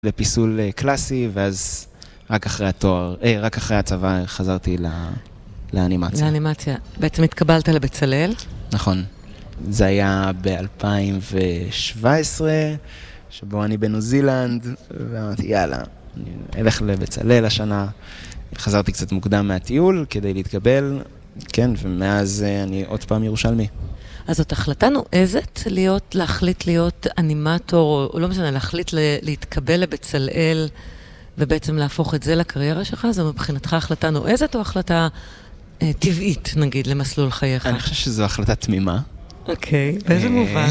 לפיסול קלאסי, ואז רק אחרי הצבא חזרתי לאנימציה. לאנימציה. בעצם התקבלת לבצלאל? נכון. זה היה ב-2017, שבו אני בניו זילנד, ואמרתי, יאללה, אני אלך לבצלאל השנה. חזרתי קצת מוקדם מהטיול כדי להתקבל, כן, ומאז אני עוד פעם ירושלמי. אז זאת החלטה נועזת להחליט להיות אנימטור, או לא משנה, להחליט להתקבל לבצלאל, ובעצם להפוך את זה לקריירה שלך? זו מבחינתך החלטה נועזת או החלטה טבעית, נגיד, למסלול חייך? אני חושב שזו החלטה תמימה. אוקיי, באיזה מובן?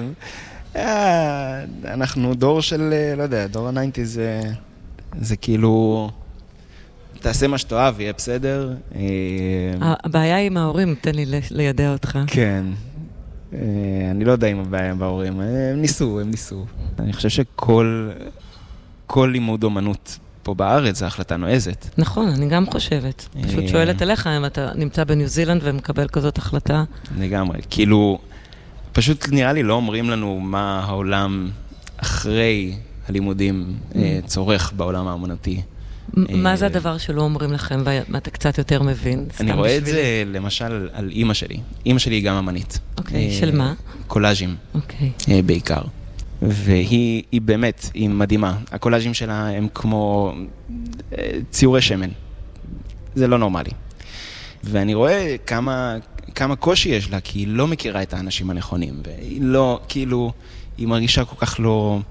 אנחנו דור של, לא יודע, דור ה-90 זה כאילו, תעשה מה שתאהב, יהיה בסדר. הבעיה היא עם ההורים, תן לי לידע אותך. כן. אני לא יודע אם הבעיה עם ההורים, הם ניסו. אני חושב שכל לימוד אומנות פה בארץ זה החלטה נועזת. נכון, אני גם חושבת. פשוט שואלת אליך אם אתה נמצא בניו זילנד ומקבל כזאת החלטה. לגמרי. כאילו, פשוט נראה לי לא אומרים לנו מה העולם אחרי הלימודים צורך בעולם האמנותי. מה זה הדבר שלא אומרים לכם ואתה קצת יותר מבין? אני רואה את זה למשל על אמא שלי. אמא שלי היא גם אמנית. אוקיי, של מה? קולאז'ים. אוקיי. בעיקר. והיא באמת, היא מדהימה. הקולאז'ים שלה הם כמו ציורי שמן. זה לא נורמלי. ואני רואה כמה קושי יש לה, כי היא לא מכירה את האנשים הנכונים, והיא לא, כאילו, היא מרגישה כל כך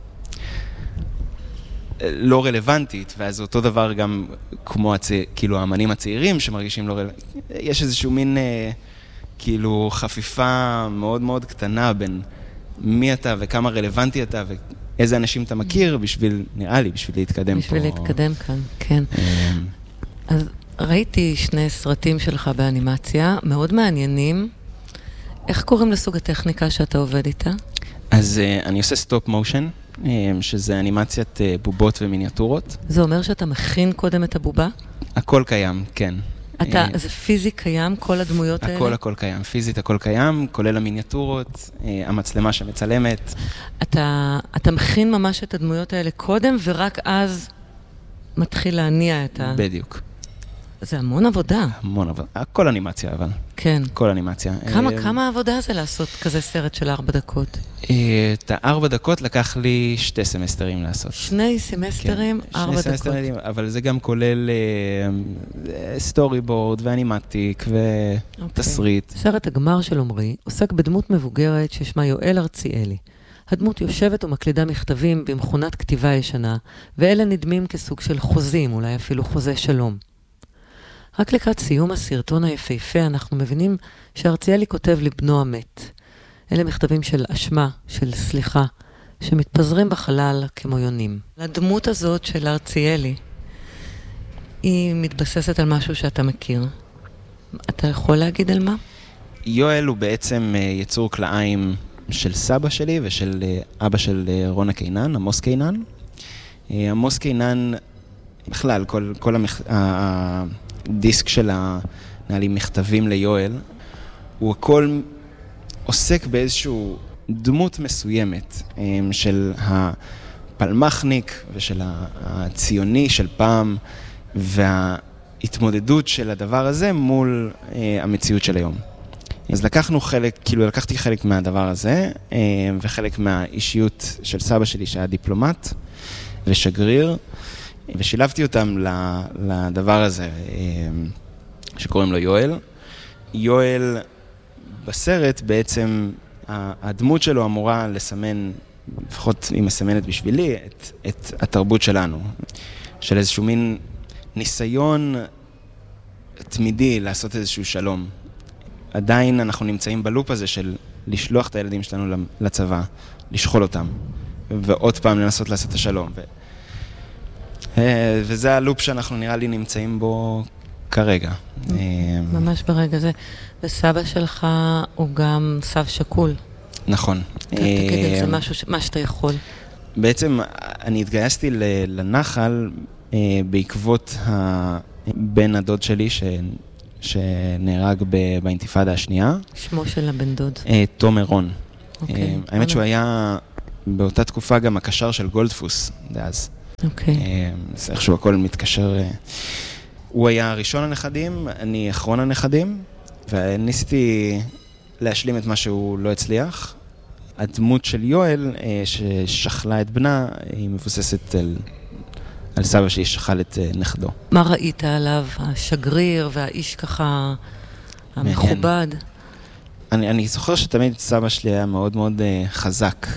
לא רלוונטית, ואז אותו דבר גם כמו כאילו האמנים הצעירים שמרגישים לא רלוונטית. יש איזשהו מין כאילו חפיפה מאוד מאוד קטנה בין מי אתה וכמה רלוונטי אתה ואיזה אנשים אתה מכיר נראה לי, בשביל להתקדם פה. בשביל להתקדם כאן, כן. אז ראיתי שני סרטים שלך באנימציה, מאוד מעניינים. איך קוראים לסוג הטכניקה שאתה עובד איתה? אז אני עושה סטופ מושן, שזה אנימציית בובות ומיניאטורות. זה אומר שאתה מכין קודם את הבובה? הכל קיים, כן. זה פיזי קיים, כל הדמויות האלה? הכל קיים, פיזית הכל קיים, כולל המיניאטורות, המצלמה שמצלמת. אתה מכין ממש את הדמויות האלה קודם, ורק אז מתחיל להניע את בדיוק. זה המון עבודה. המון עבודה. הכל אנימציה, אבל. כן. כל אנימציה. כמה עבודה זה לעשות כזה סרט של 4 דקות? את 4 דקות לקח לי 2 סמסטרים לעשות. 2 סמסטרים, 4 דקות. 2 סמסטרים, אבל זה גם כולל סטורי בורד ואנימטיק ותסריט. סרט הגמר של עומרי עוסק בדמות מבוגרת ששמה יואל ארציאלי. הדמות יושבת ומקלידה מכתבים במכונת כתיבה ישנה, ואלה נדמים כסוג של חוזים, אולי אפילו חוזה שלום. רק לקראת סיום הסרטון היפהפה אנחנו מבינים שארציאלי כותב לבנו המת. אלה מכתבים של אשמה, של סליחה, שמתפזרים בחלל כמו יונים. הדמות הזאת של ארציאלי, היא מתבססת על משהו שאתה מכיר. אתה יכול להגיד על מה? יואל הוא בעצם יצור כלאיים של סבא שלי ושל אבא של רונה קינן, עמוס קינן. עמוס קינן, בכלל, כל הדיסק של נעלי מכתבים ליואל, הוא הכל עוסק באיזשהו דמות מסוימת של הפלמחניק ושל הציוני של פעם, וההתמודדות של הדבר הזה מול המציאות של היום. אז לקחתי חלק מהדבר הזה, וחלק מהאישיות של סבא שלי שהיה דיפלומט ושגריר, ושילבתי אותם לדבר הזה שקוראים לו יואל. יואל בסרט בעצם, הדמות שלו אמורה לסמן, לפחות היא מסמנת בשבילי, את התרבות שלנו, של איזשהו מין ניסיון תמידי לעשות איזשהו שלום. עדיין אנחנו נמצאים בלופ הזה של לשלוח את הילדים שלנו לצבא, לשחול אותם, ועוד פעם לנסות לעשות את השלום. וזה הלופ שאנחנו נראה לי נמצאים בו כרגע. ממש ברגע זה. וסבא שלך הוא גם סב שקול. נכון. תגיד על זה מה שאתה יכול. בעצם אני התגייסתי לנחל בעקבות בן הדוד שלי שנהרג באינתיפאדה השנייה. שמו של הבן דוד? תומר רון. האמת שהוא היה באותה תקופה גם הקשר של גולדפוס, דאז. אוקיי. אז איכשהו הכל מתקשר. הוא היה ראשון הנכדים, אני אחרון הנכדים, וניסיתי להשלים את מה שהוא לא הצליח. הדמות של יואל, ששכלה את בנה, היא מבוססת על סבא שלי ששכל את נכדו. מה ראית עליו? השגריר והאיש ככה המכובד? אני זוכר שתמיד סבא שלי היה מאוד מאוד חזק.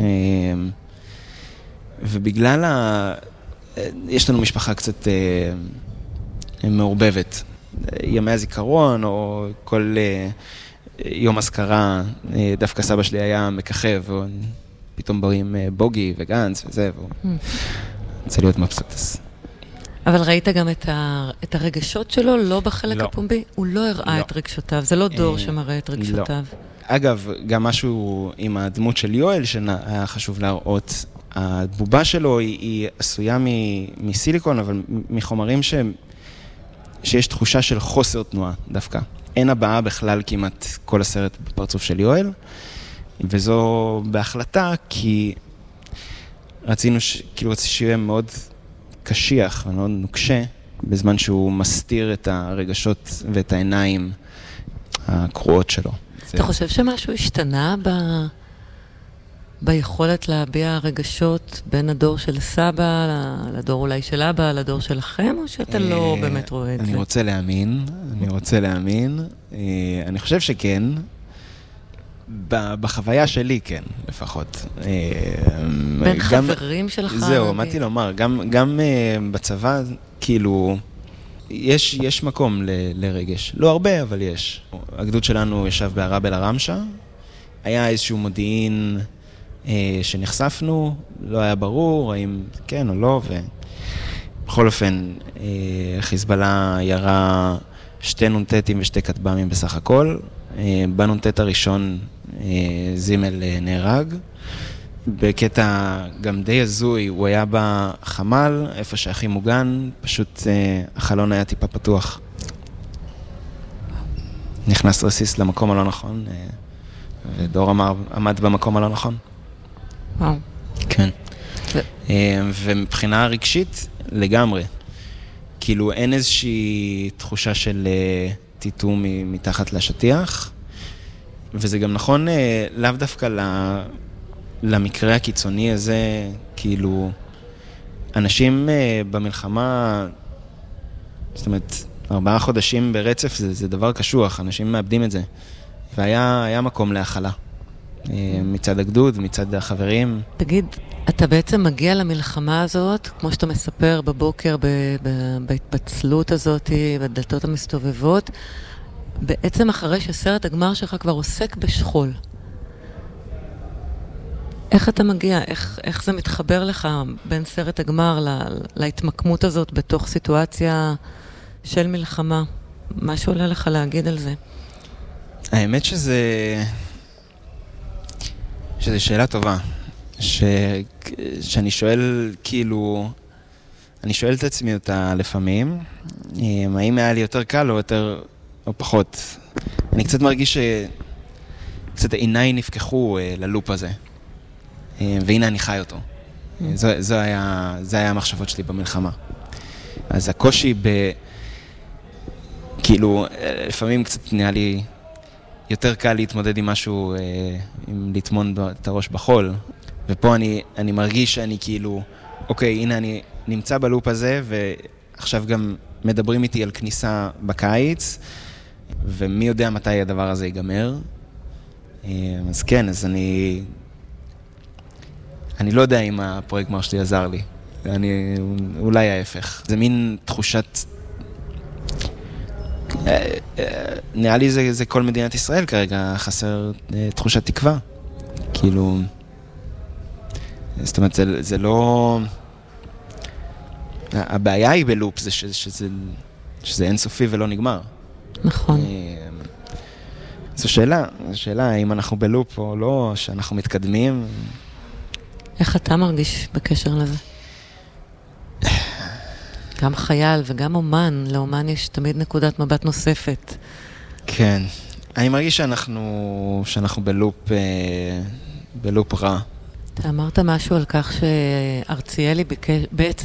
ובגלל יש לנו משפחה קצת מעורבבת. ימי הזיכרון או כל יום אזכרה, דווקא סבא שלי היה מככב, פתאום באים בוגי וגנץ וזה, והוא רוצה להיות מבסוט. אבל ראית גם את הרגשות שלו, לא בחלק הפומבי? הוא לא הראה את רגשותיו, זה לא דור שמראה את רגשותיו. אגב, גם משהו עם הדמות של יואל שהיה חשוב להראות, הבובה שלו היא עשויה מסיליקון, אבל מחומרים שיש תחושה של חוסר תנועה דווקא. אין הבעה בכלל כמעט כל הסרט בפרצוף של יואל, וזו בהחלטה כי רצינו שיהיה מאוד קשיח ומאוד נוקשה, בזמן שהוא מסתיר את הרגשות ואת העיניים הקרועות שלו. אתה חושב שמשהו השתנה ביכולת להביע רגשות בין הדור של סבא לדור אולי של אבא, לדור שלכם, או שאתה לא באמת רואה את זה? אני רוצה להאמין. אני חושב שכן. בחוויה שלי כן, לפחות. בין חברים שלך? זהו, אמרתי לומר, גם בצבא, כאילו, יש מקום לרגש. לא הרבה, אבל יש. הגדוד שלנו ישב בערב אל הרמשה, היה איזשהו מודיעין שנחשפנו, לא היה ברור האם כן או לא, ובכל אופן, חיזבאללה ירה 2 נונטטים ו2 כטב"מים בסך הכל. בנונטט הראשון זימל נהרג. בקטע גם די הזוי, הוא היה בחמ"ל, איפה שהכי מוגן, פשוט החלון היה טיפה פתוח. נכנס רסיס למקום הלא נכון, ודור עמד במקום הלא נכון. וואו. כן. ומבחינה רגשית, לגמרי. כאילו אין איזושהי תחושה של טיטום מתחת לשטיח, וזה גם נכון לאו דווקא למקרה הקיצוני הזה, כאילו, אנשים במלחמה, זאת אומרת, 4 חודשים ברצף זה דבר קשוח, אנשים מאבדים את זה, והיה מקום להכלה, מצד הגדוד, מצד החברים. תגיד, אתה בעצם מגיע למלחמה הזאת, כמו שאתה מספר בבוקר, בהתפצלות הזאת, בדלתות המסתובבות, בעצם אחרי שסרט הגמר שלך כבר עוסק בשכול. איך אתה מגיע? איך זה מתחבר לך בין סרט הגמר להתמקמות הזאת בתוך סיטואציה של מלחמה? מה שעולה לך להגיד על זה? האמת שזה שאלה טובה. שאני שואל, כאילו, אני שואל את עצמי אותה לפעמים, האם היה לי יותר קל או יותר, או פחות. אני קצת מרגיש שקצת עיניי נפקחו ללופ הזה, והנה אני חי אותו. זה היה המחשבות שלי במלחמה. אז הקושי כאילו, לפעמים קצת נהיה לי יותר קל להתמודד עם משהו, עם לטמון את הראש בחול. ופה אני מרגיש שאני כאילו, אוקיי, הנה אני נמצא בלופ הזה, ועכשיו גם מדברים איתי על כניסה בקיץ, ומי יודע מתי הדבר הזה ייגמר. אז כן, אז אני לא יודע אם הפרויקט גמר שלי עזר לי. אולי ההפך. זה מין תחושת, נראה לי זה כל מדינת ישראל כרגע, חסר תחושת תקווה. כאילו, זאת אומרת, זה לא, הבעיה היא בלופ, זה שזה אינסופי ולא נגמר. נכון. זו שאלה האם אנחנו בלופ או לא, שאנחנו מתקדמים. איך אתה מרגיש בקשר לזה? גם חייל וגם אומן, לאומן יש תמיד נקודת מבט נוספת. כן, אני מרגיש שאנחנו בלופ רע. אתה אמרת משהו על כך שארציאלי בעצם